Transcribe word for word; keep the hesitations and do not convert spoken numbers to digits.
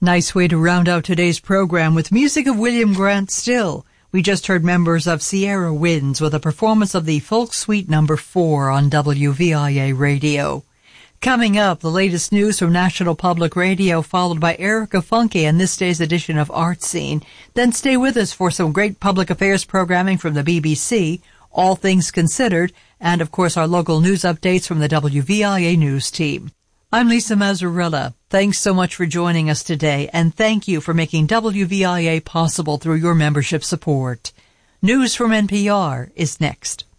Nice way to round out today's program with music of William Grant Still. We just heard members of Sierra Winds with a performance of the Folk Suite number four on W V I A Radio. Coming up, the latest news from National Public Radio, followed by Erica Funke and this day's edition of Art Scene. Then stay with us for some great public affairs programming from the B B C, All Things Considered, and of course our local news updates from the W V I A News team. I'm Lisa Mazzarella. Thanks so much for joining us today, and thank you for making W V I A possible through your membership support. News from N P R is next.